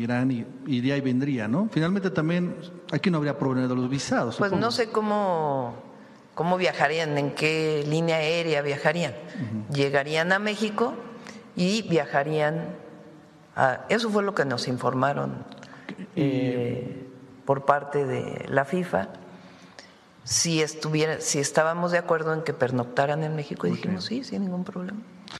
Irán y iría y vendría, ¿no? Finalmente también aquí no habría problema de los visados. Pues supongo. no sé cómo viajarían, en qué línea aérea viajarían. Llegarían a México y viajarían eso fue lo que nos informaron por parte de la FIFA. Si estábamos de acuerdo en que pernoctaran en México, y dijimos sí, sin ningún problema.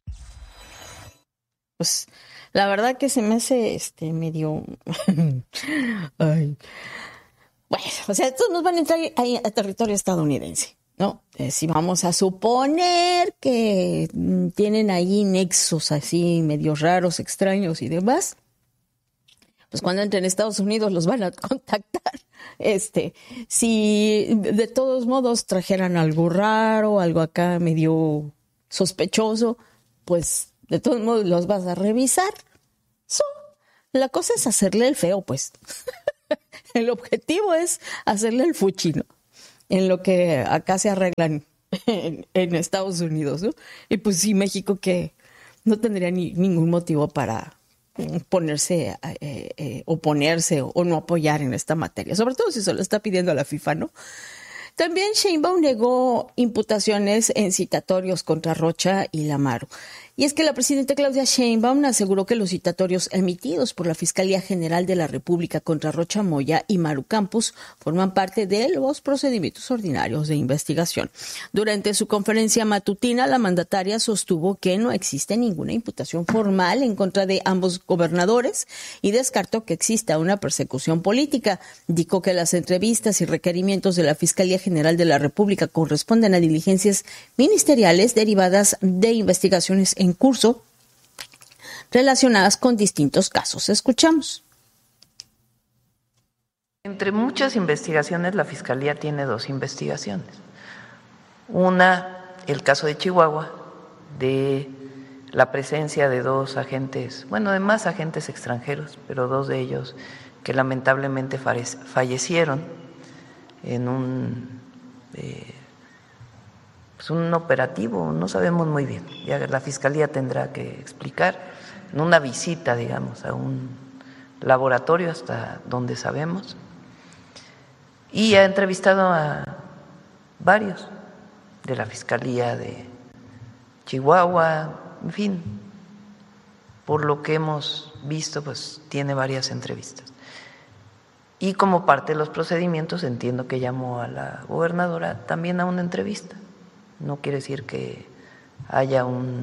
Pues la verdad que se me hace medio ay. Bueno, o sea, estos nos van a entrar ahí a territorio estadounidense, ¿no? Si vamos a suponer que tienen ahí nexos así medio raros, extraños y demás, pues cuando entren a Estados Unidos los van a contactar. Si de todos modos trajeran algo raro, algo acá medio sospechoso, pues de todos modos los vas a revisar. La cosa es hacerle el feo, pues. El objetivo es hacerle el fuchino en lo que acá se arreglan en Estados Unidos, ¿no? Y pues sí, México que no tendría ningún motivo para oponerse o no apoyar en esta materia, sobre todo si se lo está pidiendo a la FIFA, ¿no? También Sheinbaum negó imputaciones en citatorios contra Rocha y Lamaro. Y es que la presidenta Claudia Sheinbaum aseguró que los citatorios emitidos por la Fiscalía General de la República contra Rocha Moya y Maru Campos forman parte de los procedimientos ordinarios de investigación. Durante su conferencia matutina, la mandataria sostuvo que no existe ninguna imputación formal en contra de ambos gobernadores y descartó que exista una persecución política. Dijo que las entrevistas y requerimientos de la Fiscalía General de la República corresponden a diligencias ministeriales derivadas de investigaciones en curso relacionadas con distintos casos. Escuchamos. Entre muchas investigaciones, la Fiscalía tiene dos investigaciones. Una, el caso de Chihuahua, de la presencia de dos agentes, de más agentes extranjeros, pero dos de ellos que lamentablemente fallecieron en un operativo, no sabemos muy bien, ya la Fiscalía tendrá que explicar, en una visita, digamos, a un laboratorio hasta donde sabemos, y ha entrevistado a varios de la Fiscalía de Chihuahua, en fin, por lo que hemos visto, pues tiene varias entrevistas. Y como parte de los procedimientos, entiendo que llamó a la gobernadora también a una entrevista. No quiere decir que haya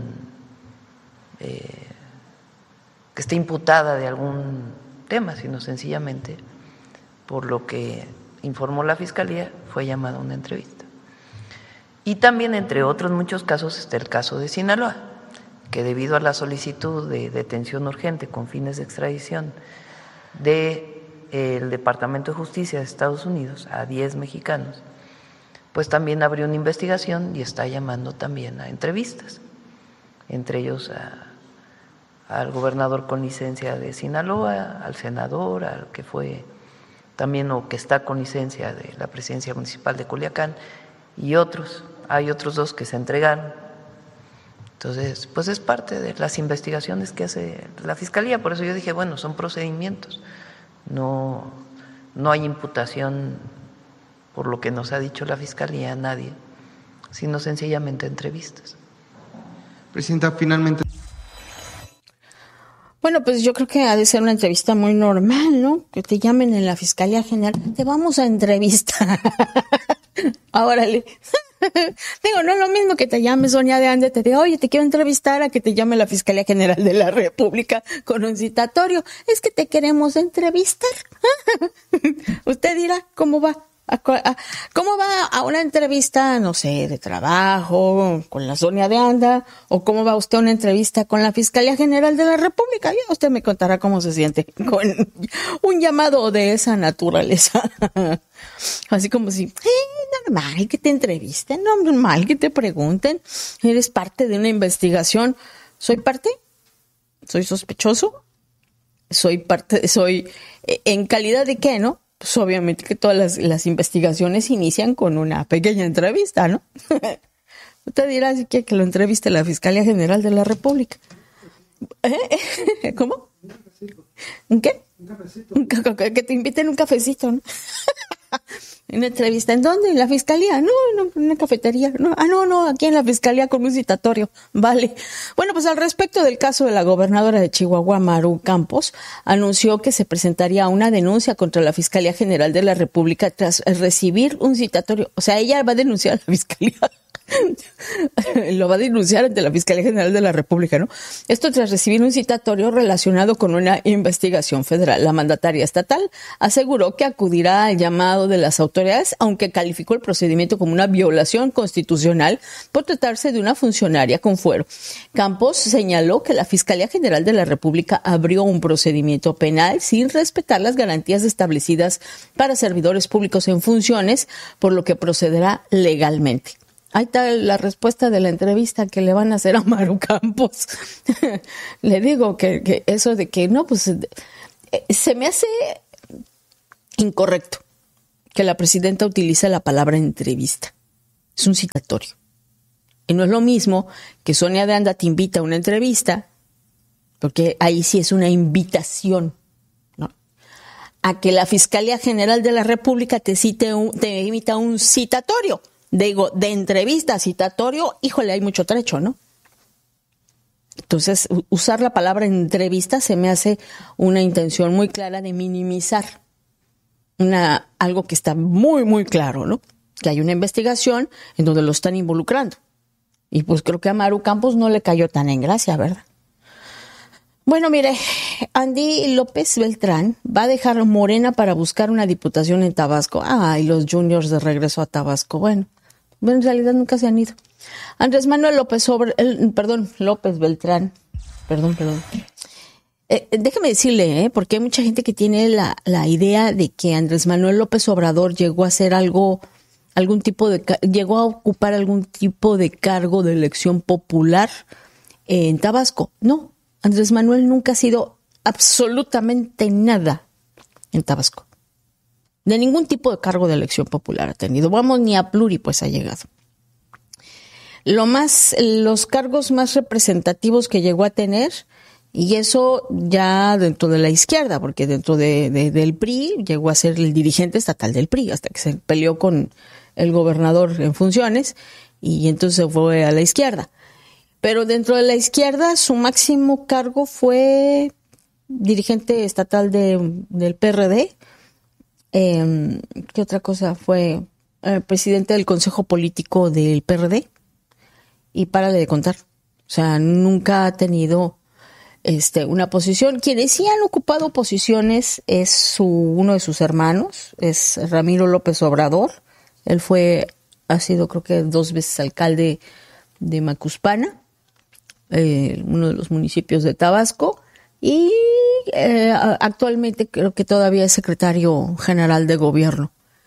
que esté imputada de algún tema, sino sencillamente, por lo que informó la Fiscalía, fue llamada a una entrevista. Y también, entre otros muchos casos, está el caso de Sinaloa, que debido a la solicitud de detención urgente con fines de extradición del Departamento de Justicia de Estados Unidos a 10 mexicanos, pues también abrió una investigación y está llamando también a entrevistas, entre ellos al gobernador con licencia de Sinaloa, al senador, al que fue también o que está con licencia de la presidencia municipal de Culiacán y otros. Hay otros dos que se entregaron. Entonces, pues es parte de las investigaciones que hace la Fiscalía. Por eso yo dije, son procedimientos, no hay imputación por lo que nos ha dicho la Fiscalía a nadie, sino sencillamente entrevistas. Presidenta, finalmente. Bueno, pues yo creo que ha de ser una entrevista muy normal, ¿no? Que te llamen en la Fiscalía General, te vamos a entrevistar. Órale. Digo, no es lo mismo que te llame Sonia de Ande, te diga, oye, te quiero entrevistar, a que te llame la Fiscalía General de la República con un citatorio. Es que te queremos entrevistar. Usted dirá, ¿cómo va? ¿Cómo va a una entrevista, no sé, de trabajo con la Sonia de Anda? ¿O cómo va usted a una entrevista con la Fiscalía General de la República? Ya usted me contará cómo se siente con un llamado de esa naturaleza. Así como si, normal que te entrevisten, normal que te pregunten. ¿Eres parte de una investigación? ¿Soy parte? ¿Soy sospechoso? ¿Soy en calidad de qué, no? Pues obviamente que todas las investigaciones inician con una pequeña entrevista, ¿no? Usted dirá si quiere que lo entreviste la Fiscalía General de la República. ¿Cómo? ¿Un qué? Que te inviten un cafecito, ¿no? Una entrevista, ¿en dónde? ¿En la fiscalía? No, en una cafetería. No, aquí en la fiscalía con un citatorio. Vale. Bueno, pues al respecto del caso de la gobernadora de Chihuahua, Maru Campos, anunció que se presentaría una denuncia contra la Fiscalía General de la República tras recibir un citatorio. O sea, ella va a denunciar a la fiscalía. Lo va a denunciar ante la Fiscalía General de la República, ¿no? Esto tras recibir un citatorio relacionado con una investigación federal. La mandataria estatal aseguró que acudirá al llamado de las autoridades, aunque calificó el procedimiento como una violación constitucional por tratarse de una funcionaria con fuero. Campos señaló que la Fiscalía General de la República abrió un procedimiento penal sin respetar las garantías establecidas para servidores públicos en funciones, por lo que procederá legalmente. Ahí está la respuesta de la entrevista que le van a hacer a Maru Campos. Le digo que eso de que no, pues se me hace incorrecto que la presidenta utilice la palabra entrevista. Es un citatorio. Y no es lo mismo que Sonia de Anda te invita a una entrevista, porque ahí sí es una invitación, ¿no? A que la Fiscalía General de la República te invita a un citatorio. Digo, de entrevista a citatorio, híjole, hay mucho trecho, ¿no? Entonces, usar la palabra entrevista se me hace una intención muy clara de minimizar algo que está muy, muy claro, ¿no? Que hay una investigación en donde lo están involucrando. Y pues creo que a Maru Campos no le cayó tan en gracia, ¿verdad? Bueno, mire, Andy López Beltrán va a dejar Morena para buscar una diputación en Tabasco. Ay, los juniors de regreso a Tabasco. Bueno, en realidad nunca se han ido. Andrés Manuel López Beltrán. Déjame decirle, porque hay mucha gente que tiene la idea de que Andrés Manuel López Obrador llegó a hacer llegó a ocupar algún tipo de cargo de elección popular en Tabasco. No, Andrés Manuel nunca ha sido absolutamente nada en Tabasco. De ningún tipo de cargo de elección popular ha tenido. Vamos, ni a pluri pues ha llegado. Los cargos más representativos que llegó a tener, y eso ya dentro de la izquierda, porque dentro del PRI llegó a ser el dirigente estatal del PRI, hasta que se peleó con el gobernador en funciones, y entonces se fue a la izquierda. Pero dentro de la izquierda, su máximo cargo fue dirigente estatal del PRD. ¿Qué otra cosa? Fue presidente del Consejo Político del PRD. Y párale de contar. O sea, nunca ha tenido una posición. Quienes sí han ocupado posiciones es uno de sus hermanos, es Ramiro López Obrador. Él ha sido creo que 2 veces alcalde de Macuspana, uno de los municipios de Tabasco. Y actualmente creo que todavía es secretario general de gobierno.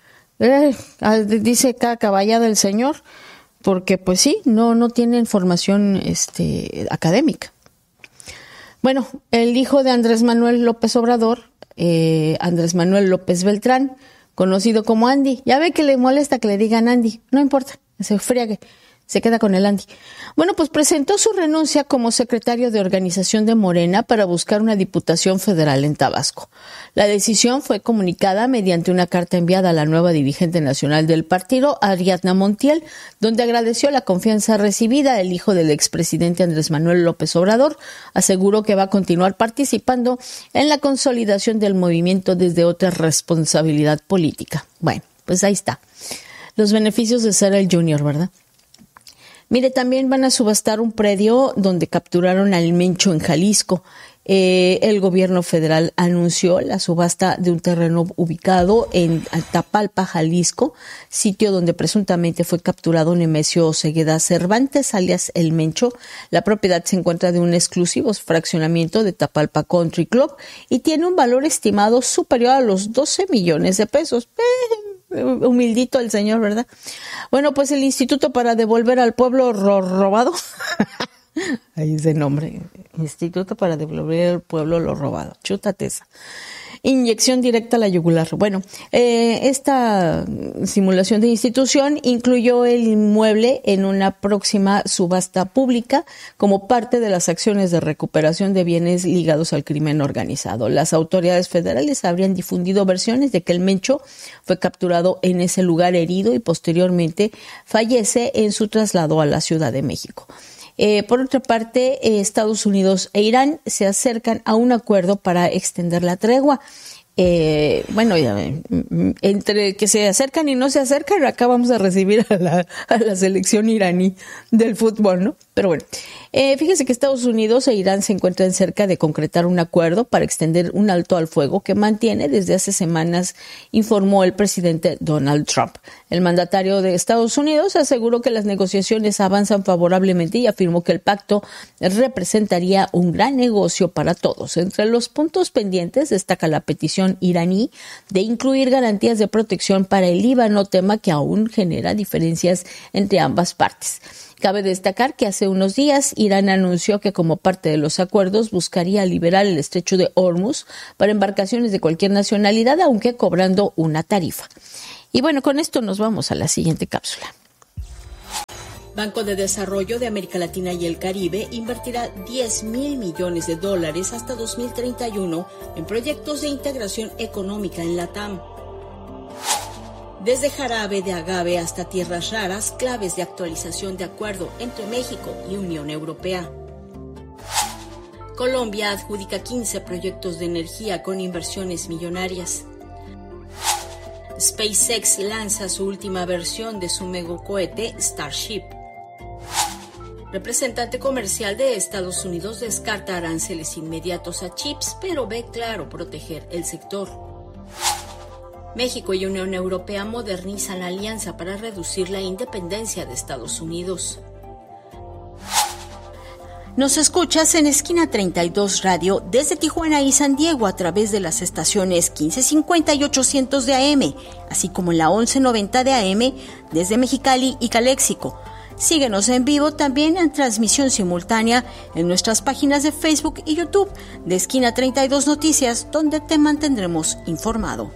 Dice cada caballada el señor, porque pues sí, no tienen formación académica. Bueno, el hijo de Andrés Manuel López Obrador, Andrés Manuel López Beltrán, conocido como Andy. Ya ve que le molesta que le digan Andy, no importa, se friegue. Se queda con el Andy. Bueno, pues presentó su renuncia como secretario de organización de Morena para buscar una diputación federal en Tabasco. La decisión fue comunicada mediante una carta enviada a la nueva dirigente nacional del partido, Ariadna Montiel, donde agradeció la confianza recibida. El hijo del expresidente Andrés Manuel López Obrador aseguró que va a continuar participando en la consolidación del movimiento desde otra responsabilidad política. Bueno, pues ahí está. Los beneficios de ser el junior, ¿verdad? Mire, también van a subastar un predio donde capturaron al Mencho en Jalisco. El gobierno federal anunció la subasta de un terreno ubicado en Tapalpa, Jalisco, sitio donde presuntamente fue capturado Nemesio Cegueda Cervantes, alias El Mencho. La propiedad se encuentra de un exclusivo fraccionamiento de Tapalpa Country Club y tiene un valor estimado superior a los 12 millones de pesos. Humildito el señor, ¿verdad? Bueno, pues el Instituto para Devolver al Pueblo Robado Ahí ese nombre, Instituto para Devolver al Pueblo lo Robado. Chútate esa. Inyección directa a la yugular. Bueno, esta simulación de institución incluyó el inmueble en una próxima subasta pública como parte de las acciones de recuperación de bienes ligados al crimen organizado. Las autoridades federales habrían difundido versiones de que el Mencho fue capturado en ese lugar herido y posteriormente fallece en su traslado a la Ciudad de México. Por otra parte, Estados Unidos e Irán se acercan a un acuerdo para extender la tregua. Entre que se acercan y no se acercan, acá vamos a recibir a la selección iraní del fútbol, ¿no? Pero bueno, fíjese que Estados Unidos e Irán se encuentran cerca de concretar un acuerdo para extender un alto al fuego que mantiene desde hace semanas, informó el presidente Donald Trump. El mandatario de Estados Unidos aseguró que las negociaciones avanzan favorablemente y afirmó que el pacto representaría un gran negocio para todos. Entre los puntos pendientes destaca la petición iraní de incluir garantías de protección para el Líbano, tema que aún genera diferencias entre ambas partes. Cabe destacar que hace unos días Irán anunció que como parte de los acuerdos buscaría liberar el estrecho de Hormuz para embarcaciones de cualquier nacionalidad, aunque cobrando una tarifa. Y bueno, con esto nos vamos a la siguiente cápsula. Banco de Desarrollo de América Latina y el Caribe invertirá $10,000 millones hasta 2031 en proyectos de integración económica en LATAM. Desde jarabe de agave hasta tierras raras, claves de actualización de acuerdo entre México y Unión Europea. Colombia adjudica 15 proyectos de energía con inversiones millonarias. SpaceX lanza su última versión de su megacohete Starship. Representante comercial de Estados Unidos descarta aranceles inmediatos a chips, pero ve claro proteger el sector. México y Unión Europea modernizan la alianza para reducir la independencia de Estados Unidos. Nos escuchas en Esquina 32 Radio desde Tijuana y San Diego a través de las estaciones 1550 y 800 de AM, así como en la 1190 de AM desde Mexicali y Caléxico. Síguenos en vivo también en transmisión simultánea en nuestras páginas de Facebook y YouTube de Esquina 32 Noticias, donde te mantendremos informado.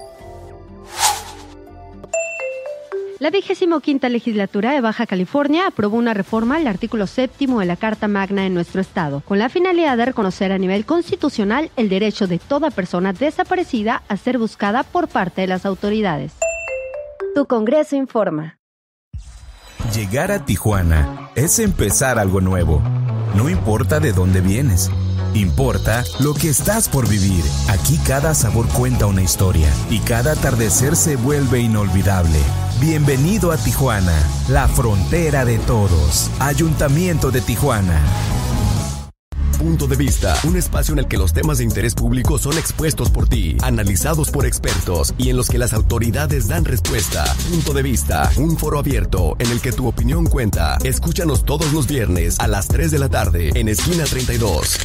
La 25ª Legislatura de Baja California aprobó una reforma al artículo 7º de la Carta Magna en nuestro estado, con la finalidad de reconocer a nivel constitucional el derecho de toda persona desaparecida a ser buscada por parte de las autoridades. Tu Congreso informa. Llegar a Tijuana es empezar algo nuevo. No importa de dónde vienes, importa lo que estás por vivir. Aquí cada sabor cuenta una historia y cada atardecer se vuelve inolvidable. Bienvenido a Tijuana, la frontera de todos. Ayuntamiento de Tijuana. Punto de Vista, un espacio en el que los temas de interés público son expuestos por ti, analizados por expertos y en los que las autoridades dan respuesta. Punto de Vista, un foro abierto en el que tu opinión cuenta. Escúchanos todos los viernes a las 3 de la tarde en Esquina 32.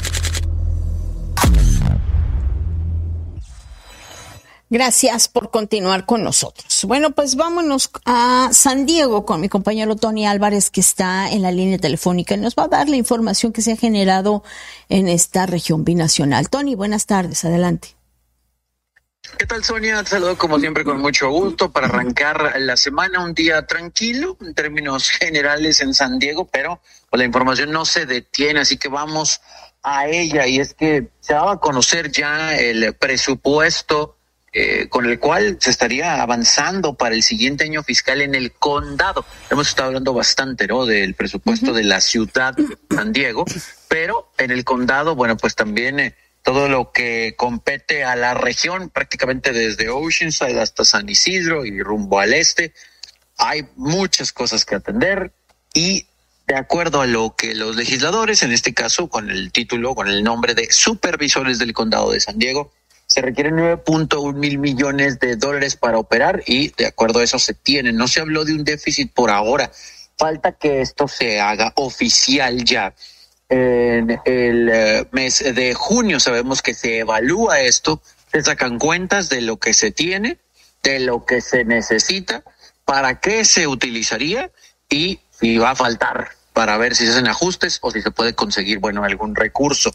Gracias por continuar con nosotros. Bueno, pues vámonos a San Diego con mi compañero Tony Álvarez, que está en la línea telefónica. Nos va a dar la información que se ha generado en esta región binacional. Tony, buenas tardes. Adelante. ¿Qué tal, Sonia? Te saludo como siempre con mucho gusto para arrancar la semana, un día tranquilo en términos generales en San Diego, pero la información no se detiene, así que vamos a ella. Y es que se daba a conocer ya el presupuesto con el cual se estaría avanzando para el siguiente año fiscal en el condado. Hemos estado hablando bastante, ¿no?, del presupuesto de la ciudad de San Diego, pero en el condado, bueno, pues también todo lo que compete a la región, prácticamente desde Oceanside hasta San Isidro y rumbo al este, hay muchas cosas que atender y de acuerdo a lo que los legisladores, en este caso con el título, con el nombre de supervisores del condado de San Diego, se requieren 9.1 mil millones de dólares para operar y de acuerdo a eso se tienen. No se habló de un déficit por ahora. Falta que esto se haga oficial ya. En el mes de junio sabemos que se evalúa esto, se sacan cuentas de lo que se tiene, de lo que se necesita, para qué se utilizaría y si va a faltar para ver si se hacen ajustes o si se puede conseguir, algún recurso.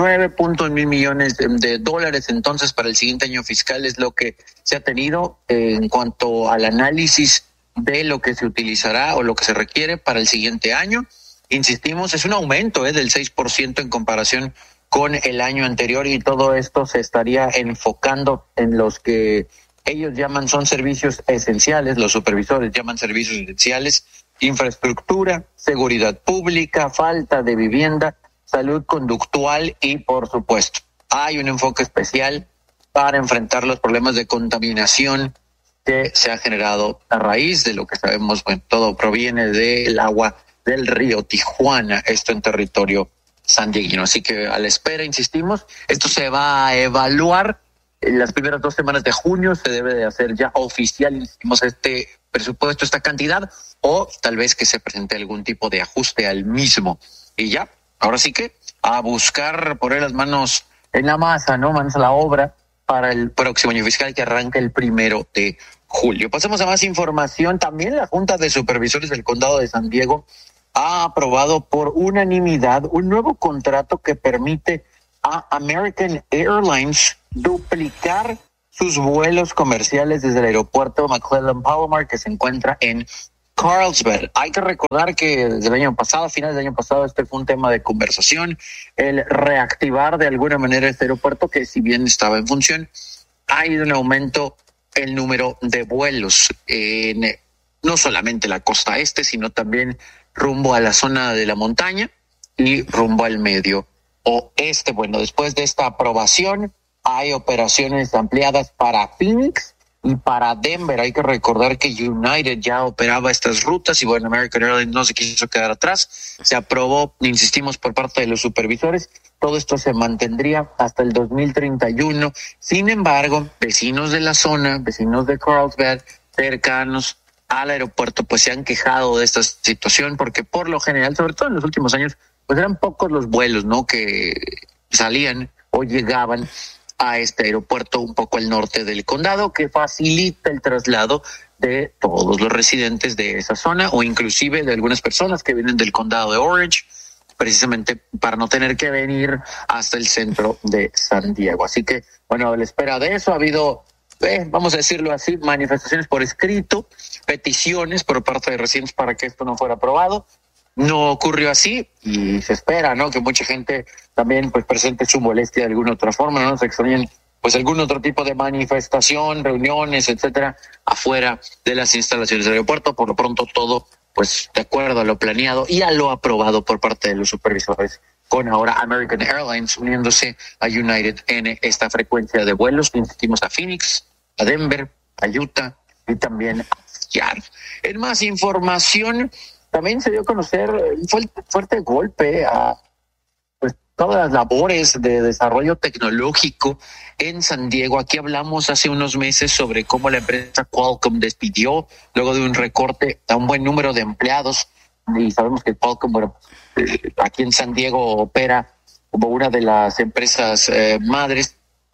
9.1 mil millones de dólares entonces para el siguiente año fiscal es lo que se ha tenido en cuanto al análisis de lo que se utilizará o lo que se requiere para el siguiente año. Insistimos, es un aumento del 6% en comparación con el año anterior, y todo esto se estaría enfocando en los que ellos llaman son servicios esenciales, los supervisores llaman servicios esenciales: infraestructura, seguridad pública, falta de vivienda, salud conductual y, por supuesto, hay un enfoque especial para enfrentar los problemas de contaminación que se ha generado a raíz de lo que sabemos, todo proviene del agua del río Tijuana, esto en territorio sandieguino. Así que a la espera, insistimos, esto se va a evaluar en las primeras 2 semanas de junio, se debe de hacer ya oficial, insistimos, este presupuesto, esta cantidad, o tal vez que se presente algún tipo de ajuste al mismo. Y ya, ahora sí que a buscar poner las manos en la masa, ¿no? Manos a la obra para el próximo año fiscal que arranca el 1 de julio. Pasemos a más información. También la Junta de Supervisores del Condado de San Diego ha aprobado por unanimidad un nuevo contrato que permite a American Airlines duplicar sus vuelos comerciales desde el aeropuerto McClellan Palomar, que se encuentra en Carlsbad. Hay que recordar que desde el año pasado, a finales del año pasado, este fue un tema de conversación, el reactivar de alguna manera este aeropuerto, que si bien estaba en función, ha ido en aumento el número de vuelos en no solamente la costa este, sino también rumbo a la zona de la montaña y rumbo al medio oeste. Después de esta aprobación, hay operaciones ampliadas para Phoenix y para Denver. Hay que recordar que United ya operaba estas rutas y American Airlines no se quiso quedar atrás. Se aprobó, insistimos, por parte de los supervisores. Todo esto se mantendría hasta el 2031. Sin embargo, vecinos de la zona, vecinos de Carlsbad, cercanos al aeropuerto, pues se han quejado de esta situación, porque por lo general, sobre todo en los últimos años, pues eran pocos los vuelos, ¿no?, que salían o llegaban a este aeropuerto un poco al norte del condado, que facilita el traslado de todos los residentes de esa zona, o inclusive de algunas personas que vienen del condado de Orange, precisamente para no tener que venir hasta el centro de San Diego. Así que, a la espera de eso ha habido, vamos a decirlo así, manifestaciones por escrito, peticiones por parte de residentes para que esto no fuera aprobado. No ocurrió así y se espera, ¿no?, que mucha gente también pues presente su molestia de alguna otra forma, no se extrañen pues algún otro tipo de manifestación, reuniones, etcétera, afuera de las instalaciones del aeropuerto. Por lo pronto todo pues de acuerdo a lo planeado y a lo aprobado por parte de los supervisores, con ahora American Airlines uniéndose a United en esta frecuencia de vuelos. Insistimos, a Phoenix, a Denver, a Utah y también a Seattle. En más información, también se dio a conocer un fuerte golpe a pues todas las labores de desarrollo tecnológico en San Diego. Aquí hablamos hace unos meses sobre cómo la empresa Qualcomm despidió luego de un recorte a un buen número de empleados, y sabemos que Qualcomm, aquí en San Diego opera como una de las empresas madres,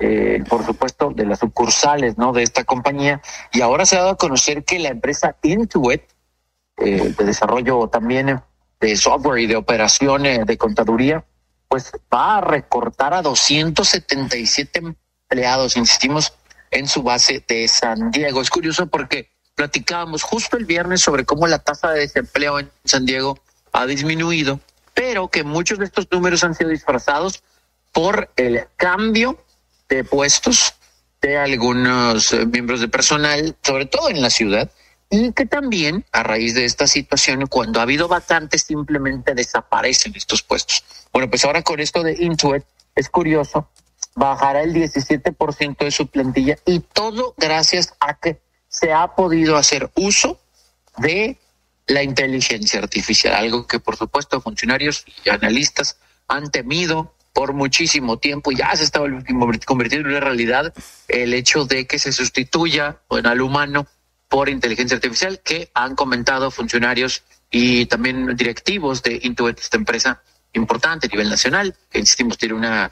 por supuesto, de las sucursales, ¿no?, de esta compañía. Y ahora se ha dado a conocer que la empresa Intuit, de desarrollo también de software y de operación de contaduría, pues va a recortar a 277 empleados, insistimos, en su base de San Diego. Es curioso porque platicábamos justo el viernes sobre cómo la tasa de desempleo en San Diego ha disminuido, pero que muchos de estos números han sido disfrazados por el cambio de puestos de algunos miembros de personal, sobre todo en la ciudad, y que también a raíz de esta situación, cuando ha habido vacantes, simplemente desaparecen estos puestos. Pues ahora con esto de Intuit, es curioso, bajará el 17% de su plantilla, y todo gracias a que se ha podido hacer uso de la inteligencia artificial, algo que por supuesto funcionarios y analistas han temido por muchísimo tiempo. Ya se estaba convirtiendo en una realidad el hecho de que se sustituya al humano por inteligencia artificial, que han comentado funcionarios y también directivos de Intuit, esta empresa importante a nivel nacional, que insistimos tiene una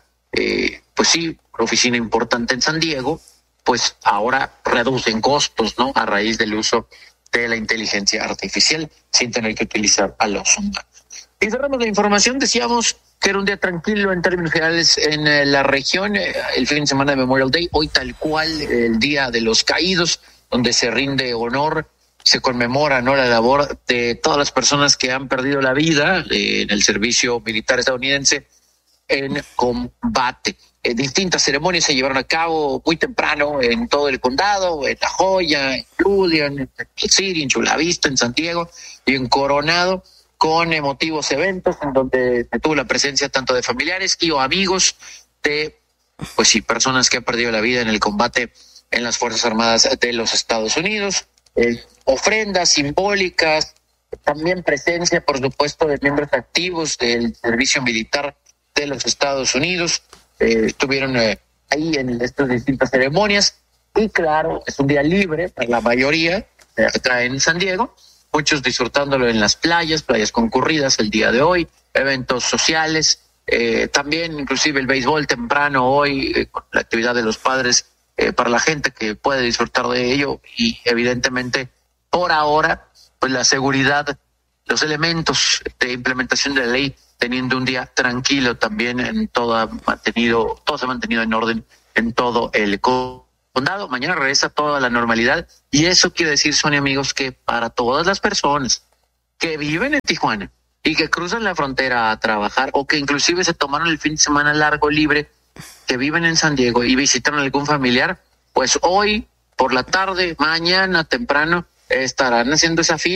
oficina importante en San Diego, pues ahora reducen costos, ¿no?, a raíz del uso de la inteligencia artificial sin tener que utilizar a los humanos. Y cerramos la información, decíamos que era un día tranquilo en términos generales en la región, el fin de semana de Memorial Day, hoy tal cual el Día de los Caídos, donde se rinde honor, se conmemora, ¿no?, la labor de todas las personas que han perdido la vida en el servicio militar estadounidense en combate. Distintas ceremonias se llevaron a cabo muy temprano en todo el condado, en La Joya, en Julian, en City, en Chula Vista, en San Diego y en Coronado, con emotivos eventos en donde tuvo la presencia tanto de familiares y o amigos de, pues sí, personas que han perdido la vida en el combate en las Fuerzas Armadas de los Estados Unidos. Ofrendas simbólicas, también presencia, por supuesto, de miembros activos del servicio militar de los Estados Unidos. Estuvieron ahí en estas distintas ceremonias y claro, es un día libre para la mayoría acá en San Diego, muchos disfrutándolo en las playas concurridas el día de hoy, eventos sociales, también inclusive el béisbol temprano hoy, con la actividad de los padres para la gente que puede disfrutar de ello y evidentemente por ahora pues la seguridad, los elementos de implementación de la ley teniendo un día tranquilo también en todo se ha mantenido en orden en todo el condado. Mañana regresa toda la normalidad y eso quiere decir, Sonia, amigos, que para todas las personas que viven en Tijuana y que cruzan la frontera a trabajar o que inclusive se tomaron el fin de semana largo libre, que viven en San Diego y visitaron a algún familiar, pues hoy por la tarde, mañana temprano estarán haciendo esa fila